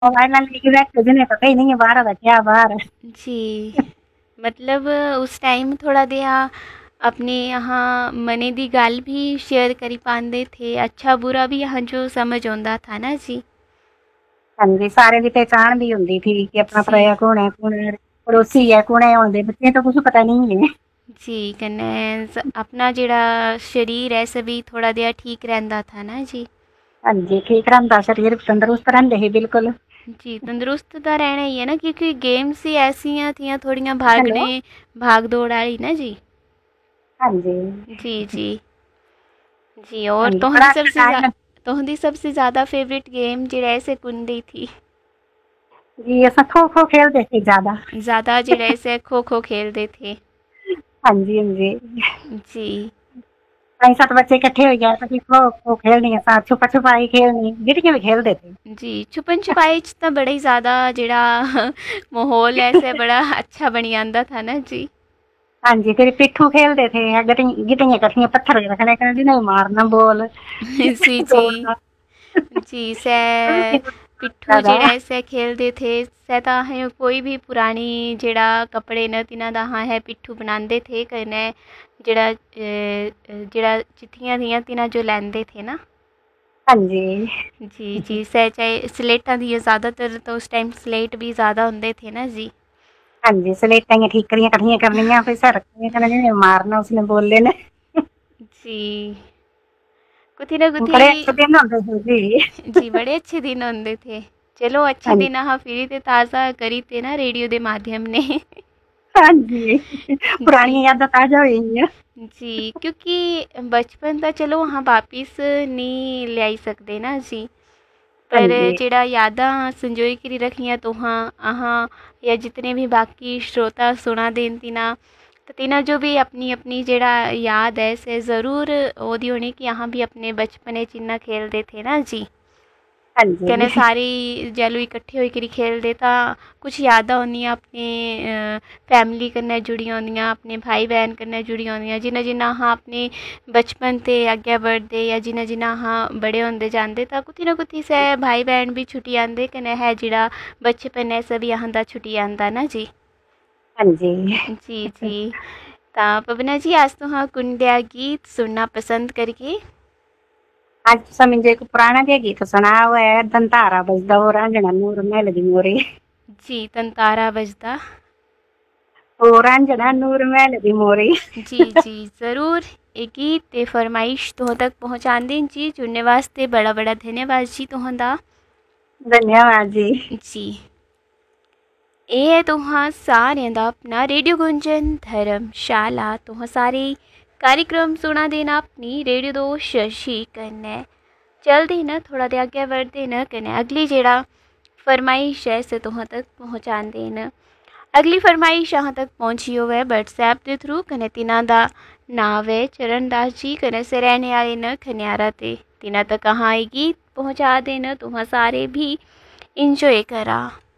Mobile ਨਾਲ लेके बैठे जिन्हें पता ही नहीं है बाहर का क्या बाहर है। जी, मतलब उस टाइम थोड़ा जिहा अपने यहाँ मने दी गल भी शेयर करी पांदे थे, अच्छा बुरा भी यहाँ जो समझ आंदा था ना जी। हाँ जी, सारे की पहचान भी होंदी थी कि अपना जी, पराया कौन है पड़ोसी है कौन है, हुण दे बच्चें तो कुछ पता नहीं है। जी कन्नै अपना जेड़ा शरीर है सभी थोड़ा जिहा ठीक रैंदा था ना जी। हाँ जी, ठीक रैंदा शरीर तंदरुस्त रैंदे ही बिल्कुल। जी, तंदुरुस्त तो रहना ही है ना, क्योंकि गेम्स ही ऐसियां थियां थोड़ियां हेलो। भागने भाग दौड़ वाली ना जी। हाँ जी। जी, जी। जी, हाँ और जी, बड़ा अच्छा टाइम। तुहाडी सबसे ज़्यादा फेवरेट गेम जेड़ा ऐसे कुंडी थी? जी, असां खो खो खेलते थे ज्यादा। ज़्यादा जेड़ा ऐसे खो-खो खेलते थे। हाँ जी, हाँ जी। जी, 5-7 बच्चे इकट्ठे हो गए तो खो खो खेलनी, साथ छुपा छुपाई खेलनी, गिटियां भी खेलते थे। जी, छुपन-छुपाई च तां बड़ा ही ज़्यादा जेड़ा माहौल ऐसे बड़ा अच्छा बनी जांदा था ना जी। हाँ जी, फिर पिट्ठू खेलते थे, गिटियां इकट्ठियां पत्थर रखने कने जिन्हें मारना बॉल जी, जी। दौड़ना। जी, सै पिट्ठू ज्यादा। जेड़ा ऐसे खेलदे थे, सै तां अहें कोई भी पुरानी जेड़ा कपड़े न तिन्हां दा अहें पिट्ठू बनांदे थे, कन्नै जेड़ा चिट्ठियां थियां तिन्हां जो लैंदे थे ना। हाँ जी। जी, जी, सै चाहे स्लेटां दियां ज़्यादातर तो उस टाइम स्लेट भी ज़्यादा होंदे थे ना जी। हाँ जी, स्लेटां दियां ठीकरियां इकट्ठियां करनियां, फिर सर रखनियां कने जिन्हें मारना उसने बोले ने। जी, कुछ ना कुछ बड़े अच्छे दिन होंदे थे जी। जी, बड़े अच्छे दिन होंदे थे। चलो अच्छे हाँ जी। दिन अहां फिरी ते ताज़ा करी ते ना रेडियो दे माध्यम ने। हाँ जी, जी। पुरानियां यादां ताज़ा होई गेइयां। जी, क्योंकि बचपन तां चलो अहां वापिस नहीं लेआई सकदे ना जी, हाँ पर जी। जेड़ा यादां संजोई करी रखियां तुहां अहां या जितने भी बाकी श्रोता सुना दे न तिन्हां जो भी अपनी-अपनी जेड़ा याद है से ज़रूर ओह्दी होनी कि अहां भी अपने बचपने च इ'यां खेलदे थे ना जी। हाँ कन्नै जी। सारी जैलूं इकट्ठे होई करी खेलदे तां कुछ यादां होंदियां अपने फैमिली कन्नै जुड़ियां होंदियां, अपने भाई-भैन कन्नै जुड़ियां होंदियां, जि'यां-जि'यां अहां अपने बचपन ते अग्गें बढ़दे या जि'यां-जि'यां अहां बड़े होंदे जांदे तां कुतै ना कुतै सै भाई-भैन भी छुटी आंदे, कन्नै है जेह्ड़ा बचपन ऐ सभी अहां दा छुटी आंदा ना जी। हाँ जी। जी, जी। तां पवना जी अज्ज तुहां कुंडेआ गीत सुनना पसंद करगे? आज तुसां मिन्जो इक पुराना जेहा गीत सुणाया हुआ है, दंतारा बजदा ओ रांझणा नूर महल दी मोरी। जी, तनतारा बजदा। ओ रांझणा नूर महल दी मोरी। जी, जी, ज़रूर। ये गीत ते फरमाइश तुहां तक पहुँचांदे न जी, जुड़ने वास्ते बड़ा-बड़ा धन्यवाद जी तुहां दा। धन्यवाद जी। जी। एह् ऐ तुहां सारें दा अपना रेडियो गुंजन धर्मशाला। तुहां सारे कार्यक्रम सुना दे न अपनी रेडियो दोस्त शशि कन्नै। चलदे न थोह्ड़ा जेहा अग्गें बढ़दे न, कन्नै अगली जेह्ड़ा फरमाइश ऐ इसे तुहां तक पहुँचांदे न। अगली फरमाइश अहां तक पहुंची होवै व्हाट्सएप दे थ्रू, कन्नै तिन्हां दा नाम ऐ चरणदास जी, कन्नै से रैह्ने आह्ले न खन्यारा ते। तिन्हां तक अहां एह् गीत पहुँचा दे न, तुहां सारे भी इंजॉय करा।